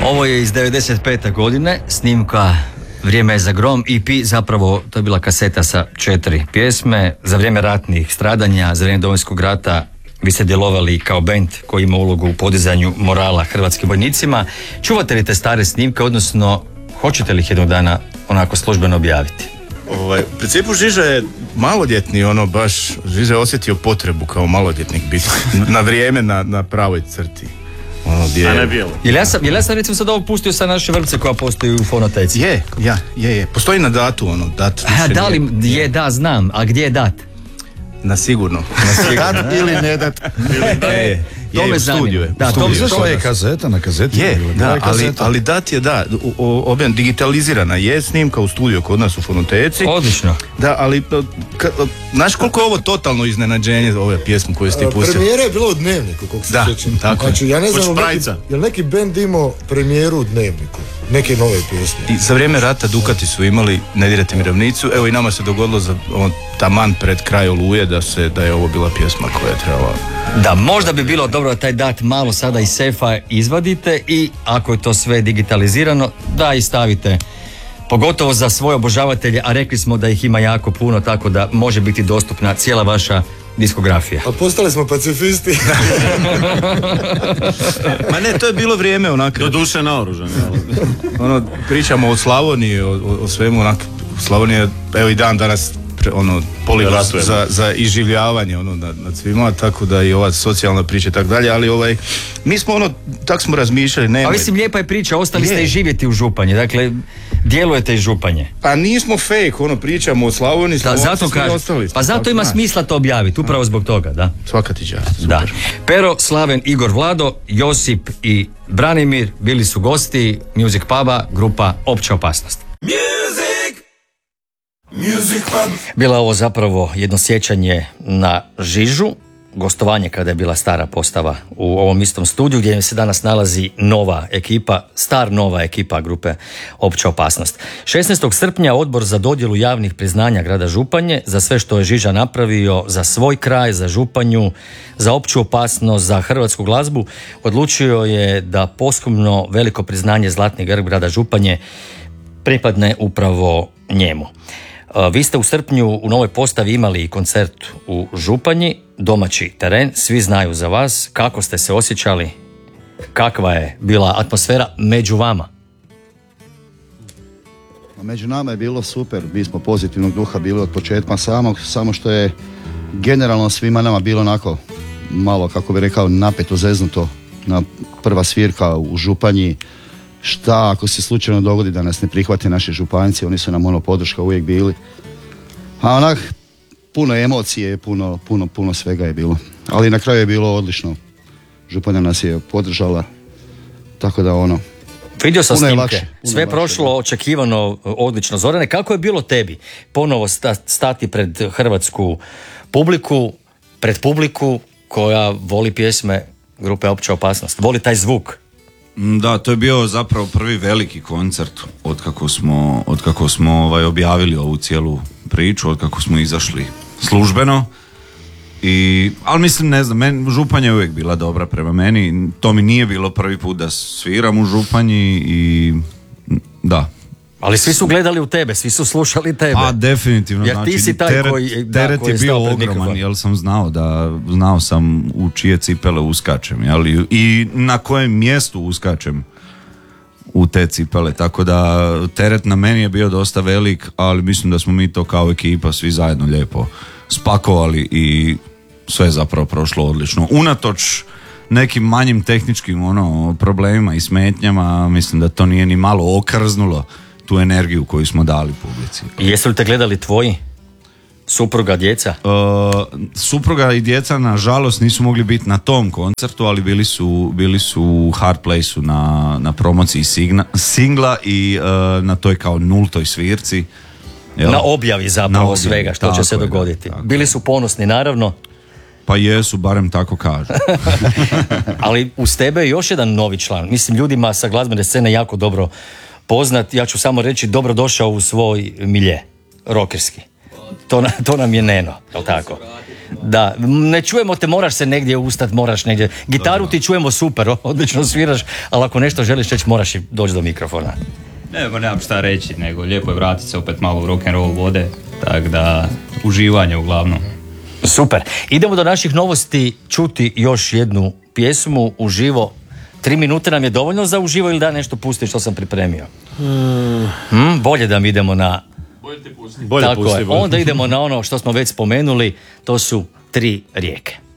Ovo je iz 95. godine, snimka Vrijeme je za grom, EP, zapravo to je bila kaseta sa 4 pjesme. Za vrijeme ratnih stradanja, za vrijeme Domovinskog rata, vi ste djelovali kao bend koji ima ulogu u podizanju morala hrvatskim vojnicima. Čuvate li te stare snimke, odnosno hoćete li ih jednog dana onako službeno objaviti? U principu Žiža je maloljetni, baš Žiža je osjetio potrebu kao maloljetnik biti na vrijeme na pravoj crti. A ne bijelo. Jel ja sam recimo sad ovo pustio sa naše vrpce koja postoji u fonoteci? Je. Postoji na datu dat. Da li je, da, znam. A gdje je dat? Na sigurno. Dat ili ne dat. To me zanima. Da, to je kazeta, na kazeti. Ali dat je, digitalizirana je snimka u studiju kod nas u fonoteci. Odlično. Da, ali znaš koliko je ovo totalno iznenađenje, ove pjesme koje ste pustili? Premijera je bilo u Dnevniku, koliko se sjećam. Tako. Znači, ja ne znam, je li neki bend imao premijeru u Dnevniku? Neke nove pjesme. I za vrijeme rata Dukati su imali Ne dirajte mi ravnicu. Evo i nama se dogodilo za taman pred kraj Oluje da je ovo bila pjesma koja je trebala. Da, možda bi bilo dobro da taj dat malo sada iz sefa izvadite i ako je to sve digitalizirano, da i stavite. Pogotovo za svoje obožavatelje, a rekli smo da ih ima jako puno, tako da može biti dostupna cijela vaša diskografija. A postali smo pacifisti. Ma ne, to je bilo vrijeme onako. Do duše naoružani. Pričamo o Slavoniji, o svemu onako. Slavonija, evo i dan danas poligon za iživljavanje nad svima, tako da i ova socijalna priča i tako dalje, ali mi smo tak smo razmišljali. A mislim, lijepa je priča, ostali ste i živjeti u Županji, dakle djelujete iz Županje. Pa nismo fake, pričamo o Slavoniji, zato kažem, pa zato ima smisla to objaviti, upravo zbog toga, da. Svaka ti čast. Da. Pero, Slaven, Igor, Vlado, Josip i Branimir bili su gosti Music Puba, grupa Opća opasnost. Bila je ovo zapravo jedno sjećanje na Žižu, gostovanje kada je bila stara postava u ovom istom studiju gdje se danas nalazi nova ekipa grupe Opća opasnost. 16. srpnja Odbor za dodjelu javnih priznanja grada Županje za sve što je Žiža napravio za svoj kraj, za Županju, za opću opasnost, za hrvatsku glazbu, odlučio je da posthumno veliko priznanje Zlatni grb grada Županje pripadne upravo njemu. Vi ste u srpnju u novoj postavi imali koncert u Županji, domaći teren, svi znaju za vas. Kako ste se osjećali? Kakva je bila atmosfera među vama? Među nama je bilo super, mi smo pozitivnog duha bili od početka samo što je generalno svima nama bilo onako malo, kako bi rekao, napeto, zeznuto na prva svirka u Županji. Šta ako se slučajno dogodi da nas ne prihvate naši županjci, oni su nam podrška uvijek bili. A onak, puno emocije, puno svega je bilo. Ali na kraju je bilo odlično. Županja nas je podržala, tako da vidio sam snimke, sve je prošlo očekivano odlično. Zorane, kako je bilo tebi ponovo stati pred hrvatsku publiku, pred publiku koja voli pjesme grupe Opća opasnost, voli taj zvuk? Da, to je bio zapravo prvi veliki koncert otkako smo objavili ovu cijelu priču, otkako smo izašli službeno. Ali mislim, ne znam, Županja je uvijek bila dobra prema meni. To mi nije bilo prvi put da sviram u Županji i da. Ali svi su gledali u tebe, svi su slušali tebe. A definitivno, jer ti si taj teret je bio ogroman, jer sam znao sam u čije cipele uskačem, i na kojem mjestu uskačem u te cipele, tako da teret na meni je bio dosta velik, ali mislim da smo mi to kao ekipa svi zajedno lijepo spakovali i sve je zapravo prošlo odlično. Unatoč nekim manjim tehničkim problemima i smetnjama, mislim da to nije ni malo okrznulo tu energiju koju smo dali publici. Jesu li te gledali tvoji? Supruga, djeca? Supruga i djeca nažalost nisu mogli biti na tom koncertu, ali bili su u Hard Place-u na promociji singla i na toj kao 0. svirci. Na objavi zapravo svega što će se dogoditi. Bili su ponosni, naravno. Pa jesu, barem tako kažu. Ali uz tebe je još jedan novi član. Mislim, ljudima sa glazbene scene jako dobro poznat. Ja ću samo reći, dobro došao u svoj milje, rockerski. To nam je Neno, jel tako? Da, ne čujemo te, moraš se negdje ustati, moraš negdje. Gitaru ti čujemo super, odlično sviraš, ali ako nešto želiš reći, moraš i doći do mikrofona. Nemam šta reći, nego lijepo je vratiti se opet malo u rock'n'roll vode, tako da uživanje uglavnom. Super. Idemo do naših novosti čuti još jednu pjesmu uživo. 3 minute nam je dovoljno za uživo ili da nešto pusti što sam pripremio? Bolje da mi idemo na... Bolje Tako pusti. je. Onda idemo na ono što smo već spomenuli, to su 3 rijeke.